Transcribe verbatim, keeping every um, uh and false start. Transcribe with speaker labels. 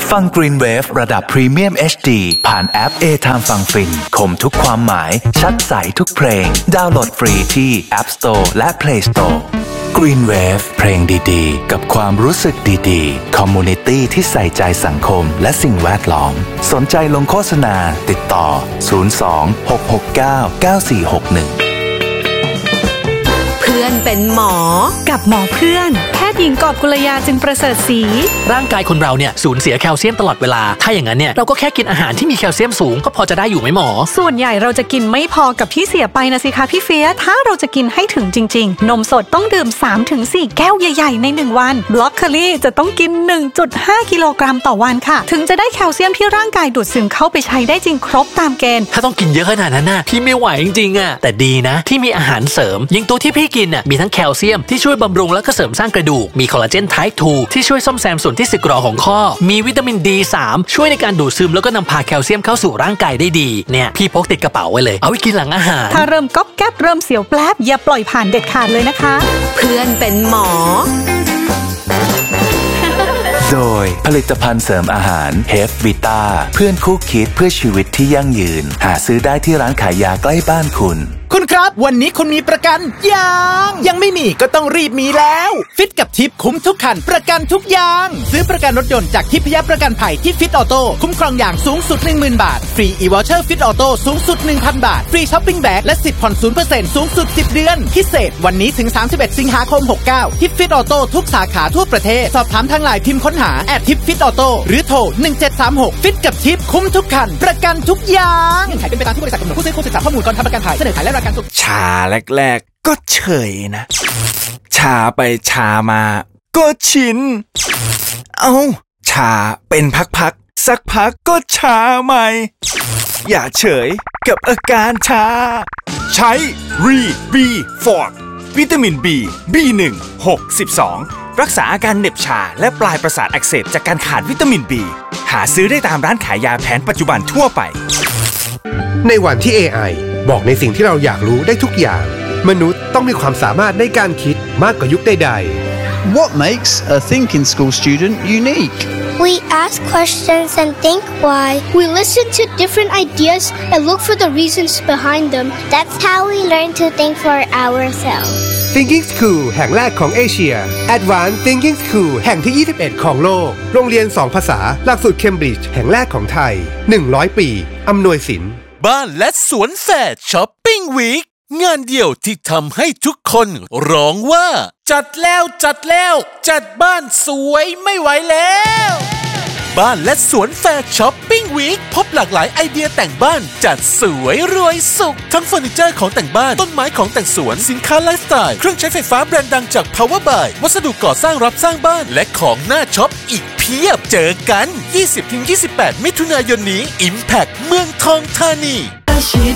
Speaker 1: ฟัง Green Wave ระดับพรีเมียม เอช ดี ผ่านแอป A-Time ฟังฟินคมทุกความหมายชัดใสทุกเพลงดาวน์โหลดฟรีที่ App Store และ Play Store Green Wave เพลงดีๆกับความรู้สึกดีๆคอมมูนิตี้ที่ใส่ใจสังคมและสิ่งแวดล้อมสนใจลงโฆษณาติดต่อศูนย์ สอง หก หก เก้า เก้า สี่ หก หนึ่ง
Speaker 2: เพื่อนเป็นหมอกับหมอเพื่อนแพทย์หญิงกอบกุลยาจึงประเสริฐศรี
Speaker 3: ร่างกายคนเราเนี่ยสูญเสียแคลเซียมตลอดเวลาถ้าอย่างนั้นเนี่ยเราก็แค่กินอาหารที่มีแคลเซียมสูงก็พอจะได้อยู่ไหมหมอ
Speaker 2: ส่วนใหญ่เราจะกินไม่พอกับที่เสียไปนะสิคะพี่เฟียถ้าเราจะกินให้ถึงจริงๆนมสดต้องดื่ม สามถึงสี่ แก้วใหญ่ๆในหนึ่งวันบล็อกโคลี่จะต้องกิน หนึ่งจุดห้า กิโลกรัมต่อวันค่ะถึงจะได้แคลเซียมที่ร่างกายดูดซึมเข้าไปใช้ได้จริงครบตามเกณฑ์
Speaker 3: ถ้าต้องกินเยอะขนาดนั้นน่ะพี่ไม่ไหวจริงๆอ่ะแต่ดีนะที่มีอาหารเสริมอย่างตัวที่พี่กินน่ะมีทั้งแคลเซียมที่ช่วยบำรุงและก็เสริมสร้างกระดูกมีคอลลาเจนไทป์ ทู ที่ช่วยซ่อมแซมส่วนที่สึกหรอของข้อมีวิตามิน ดี สาม ช่วยในการดูดซึมแล้วก็นำพาแคลเซียมเข้าสู่ร่างกายได้ดีเนี่ยพี่พกติดกระเป๋าไว้เลยเอาไว้กินหลังอาหาร
Speaker 2: ถ้าเริ่มก๊อบแก๊บเริ่มเสียวแปลบอย่าปล่อยผ่านเด็ดขาดเลยนะคะเพื่อนเป็นหมอ
Speaker 1: โดยผลิตภัณฑ์เสริมอาหารเฮฟวิต้าเพื่อนคู่คิดเพื่อชีวิตที่ยั่งยืนหาซื้อได้ที่ร้านขายยาใกล้บ้านคุณ
Speaker 4: คุณครับวันนี้คุณมีประกันยังยังไม่มีก็ต้องรีบมีแล้วฟิตกับทิปคุ้มทุกคันประกันทุกอย่างซื้อประกันรถยนต์จากทิพยประกันภัยที่ฟิตออโต้คุ้มครองอย่างสูงสุด หนึ่งหมื่น บาทฟรีอีวอเชอร์ฟิตออโต้สูงสุด หนึ่งพัน บาทฟรีช้อปปิ้งแบกและสิทธิ์ผ่อน ศูนย์เปอร์เซ็นต์ สูงสุดสิบเดือนพิเศษวันนี้ถึงสามสิบเอ็ดสิงหาคมหกเก้าที่ฟิตออโต้ทุกสาขาทั่วประเทศสอบถามทางไลน์พิมพ์ค้นหาแอดทิปฟิตออโต้หรือโทรหนึ่งเจ็ดสามหกฟิตกับทิปคุ้มทุกคันประกันทุกอย่างเงื่อนไขเป็นไปตามที่บริษัทกำหนดผู้ซื้อควรศึกษาข้อมูลก่อนทำประกันภัยเสนอขายและรายการสุด
Speaker 5: ชาแรกๆก็เฉยนะชาไปชามาก็ชินเอาชาเป็นพักๆสักพักก็ชาใหม่อย่าเฉยกับอาการชาใช้รีบีฟอร์ดวิตามิน B บี หนึ่ง หก สิบสองรักษาอาการเหน็บชาและปลายประสาทอักเสบจากการขาดวิตามิน B หาซื้อได้ตามร้านขายยาแผนปัจจุบันทั่วไป
Speaker 6: ในวันที่ เอ ไอ บอกในสิ่งที่เราอยากรู้ได้ทุกอย่างมนุษย์ต้องมีความสามารถในการคิดมากกว่ายุคใด
Speaker 7: ๆ What makes a thinking school student unique?
Speaker 8: We ask questions and think why. We listen to different ideas and look for the reasons behind them. That's how we learn to think for ourselves.
Speaker 6: Thinking School แห่งแรกของเอเชีย Advanced Thinking School แห่งที่ยี่สิบเอ็ดของโลกโรงเรียนสองภาษาหลักสูตรเคมบริดจ์แห่งแรกของไทยหนึ่งร้อยปีอำนวยสิน
Speaker 9: บ้านและสวนแฝดช้อปปิ้งวีคงานเดี่ยวที่ทำให้ทุกคนร้องว่าจัดแล้วจัดแล้วจัดบ้านสวยไม่ไหวแล้วบ้านและสวนแฟร์ช้อปปิ้งวีคพบหลากหลายไอเดียแต่งบ้านจัดสวยรวยสุขทั้งเฟอร์นิเจอร์ของแต่งบ้านต้นไม้ของแต่งสวนสินค้าไลฟ์สไตล์เครื่องใช้ไฟฟ้าแบรนด์ดังจาก Power by วัสดุก่อสร้างรับสร้างบ้านและของน่าช็อปอีกเพียบเจอกัน ยี่สิบถึงยี่สิบแปด มิถุนายนนี้ Impact เมืองทองธานีฉีด